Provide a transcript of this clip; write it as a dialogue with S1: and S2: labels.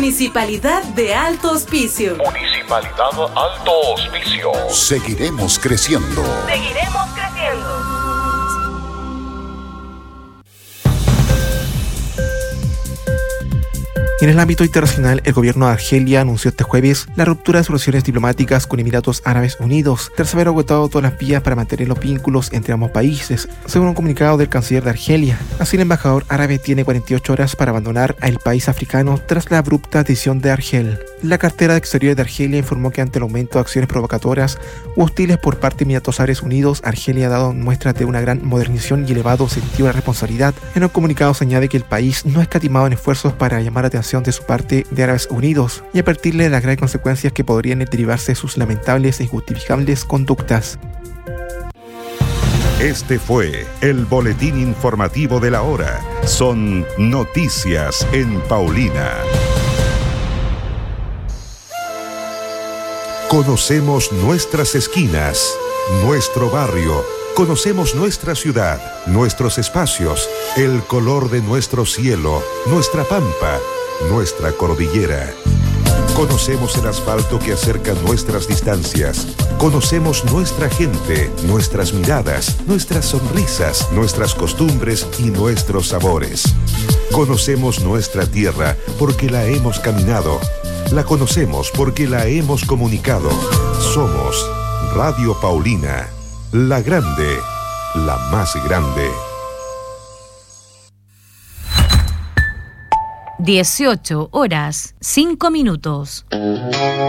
S1: Municipalidad de Alto Hospicio.
S2: Municipalidad Alto Hospicio.
S3: Seguiremos creciendo.
S1: Seguiremos creciendo.
S4: En el ámbito internacional, el gobierno de Argelia anunció este jueves la ruptura de sus relaciones diplomáticas con Emiratos Árabes Unidos, tras haber agotado todas las vías para mantener los vínculos entre ambos países, según un comunicado del canciller de Argelia. Así, el embajador árabe tiene 48 horas para abandonar el país africano tras la abrupta decisión de Argel. La cartera de Exteriores de Argelia informó que ante el aumento de acciones provocatorias u hostiles por parte de Emiratos Árabes Unidos, Argelia ha dado muestras de una gran modernización y elevado sentido de responsabilidad. En un comunicado se añade que el país no ha escatimado en esfuerzos para llamar la atención de su parte de Árabes Unidos y advertirle de las graves consecuencias que podrían derivarse de sus lamentables e injustificables conductas.
S5: Este fue el boletín informativo de la hora. Son noticias en Paulina. Conocemos nuestras esquinas, nuestro barrio. Conocemos nuestra ciudad, nuestros espacios, el color de nuestro cielo, nuestra pampa, nuestra cordillera. Conocemos el asfalto que acerca nuestras distancias. Conocemos nuestra gente, nuestras miradas, nuestras sonrisas, nuestras costumbres y nuestros sabores. Conocemos nuestra tierra porque la hemos caminado. La conocemos porque la hemos comunicado. Somos Radio Paulina, la grande, la más grande.
S6: 18 horas, 5 minutos.